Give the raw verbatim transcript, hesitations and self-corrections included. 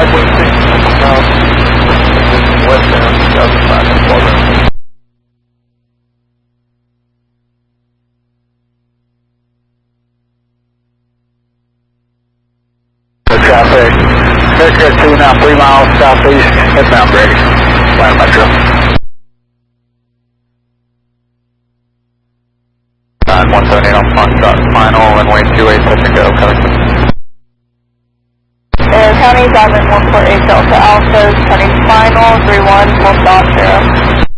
five point six south, westbound, two thousand five hundred four. Traffic, America two now three miles southeast, inbound Brady, Atlanta Metro. nine one seven eight on Foxtrot, final, runway two eight, touch and go, coming. Air County, Diamond one four eight Delta Alpha, turning final, three one, full stop, zero.